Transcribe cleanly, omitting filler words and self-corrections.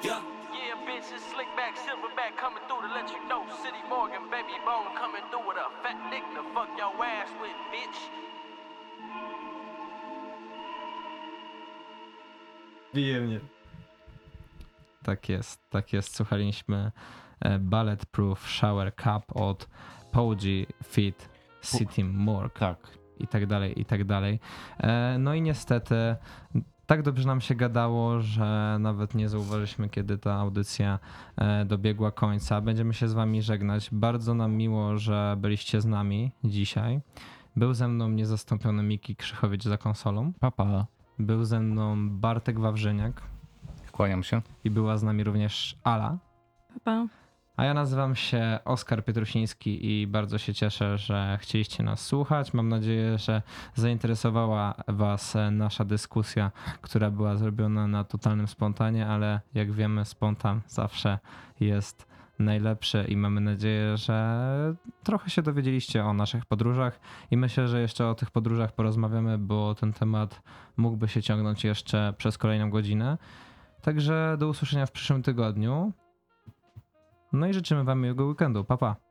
Yeah, bitch, it's slick back, silverback coming through to let you know. City Morgan, baby bone coming through with a fat dick to fuck your ass with, bitch. Bije mnie. Tak jest, tak jest. Słuchaliśmy Bulletproof Shower Cup od Poggi Fit City Morgue. Tak. I tak dalej, i tak dalej. No i niestety tak dobrze nam się gadało, że nawet nie zauważyliśmy, kiedy ta audycja dobiegła końca. Będziemy się z wami żegnać. Bardzo nam miło, że byliście z nami dzisiaj. Był ze mną niezastąpiony Miki Krzychowicz za konsolą. Papa. Był ze mną Bartek Wawrzyniak Kłaniam się. i była z nami również Ala. Pa. A ja nazywam się Oskar Pietrusiński i bardzo się cieszę, że chcieliście nas słuchać. Mam nadzieję, że zainteresowała was nasza dyskusja, która była zrobiona na totalnym spontanie, ale jak wiemy, spontan zawsze jest najlepszy i mamy nadzieję, że trochę się dowiedzieliście o naszych podróżach i myślę, że jeszcze o tych podróżach porozmawiamy, bo ten temat mógłby się ciągnąć jeszcze przez kolejną godzinę. Także do usłyszenia w przyszłym tygodniu. No i życzymy wam miłego weekendu. Pa, pa.